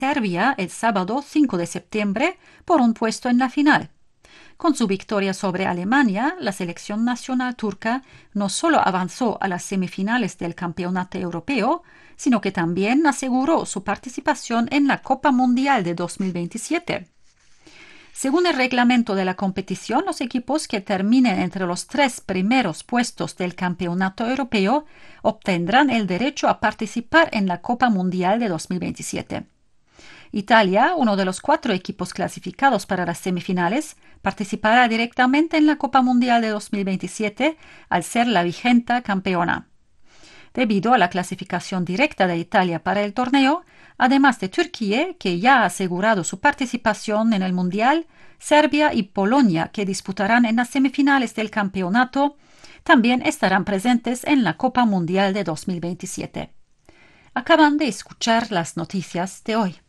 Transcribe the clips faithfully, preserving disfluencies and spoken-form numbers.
Serbia el sábado cinco de septiembre por un puesto en la final. Con su victoria sobre Alemania, la selección nacional turca no solo avanzó a las semifinales del Campeonato Europeo, sino que también aseguró su participación en la Copa Mundial de dos mil veintisiete. Según el reglamento de la competición, los equipos que terminen entre los tres primeros puestos del Campeonato Europeo obtendrán el derecho a participar en la Copa Mundial de dos mil veintisiete. Italia, uno de los cuatro equipos clasificados para las semifinales, participará directamente en la Copa Mundial de dos mil veintisiete al ser la vigente campeona. Debido a la clasificación directa de Italia para el torneo, además de Turquía, que ya ha asegurado su participación en el Mundial, Serbia y Polonia, que disputarán en las semifinales del campeonato, también estarán presentes en la Copa Mundial de dos mil veintisiete. Acaban de escuchar las noticias de hoy.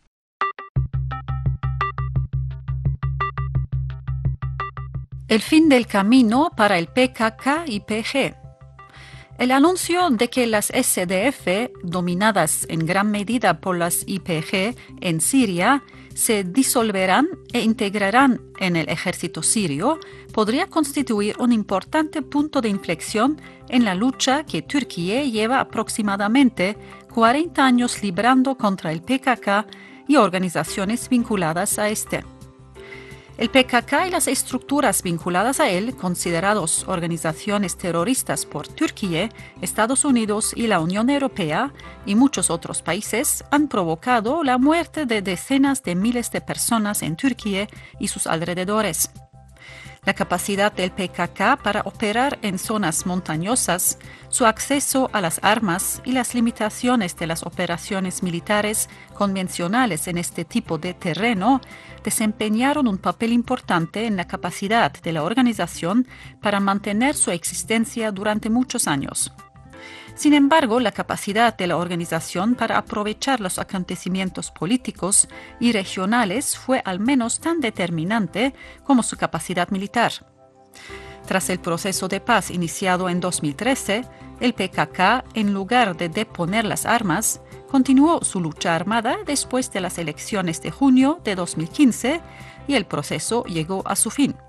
El fin del camino para el P K K y P G. El anuncio de que las S D F, dominadas en gran medida por las Y P G en Siria, se disolverán e integrarán en el ejército sirio, podría constituir un importante punto de inflexión en la lucha que Turquía lleva aproximadamente cuarenta años librando contra el P K K y organizaciones vinculadas a este. El P K K y las estructuras vinculadas a él, considerados organizaciones terroristas por Turquía, Estados Unidos y la Unión Europea y muchos otros países, han provocado la muerte de decenas de miles de personas en Turquía y sus alrededores. La capacidad del P K K para operar en zonas montañosas, su acceso a las armas y las limitaciones de las operaciones militares convencionales en este tipo de terreno desempeñaron un papel importante en la capacidad de la organización para mantener su existencia durante muchos años. Sin embargo, la capacidad de la organización para aprovechar los acontecimientos políticos y regionales fue al menos tan determinante como su capacidad militar. Tras el proceso de paz iniciado en dos mil trece, el P K K, en lugar de deponer las armas, continuó su lucha armada después de las elecciones de junio de dos mil quince y el proceso llegó a su fin.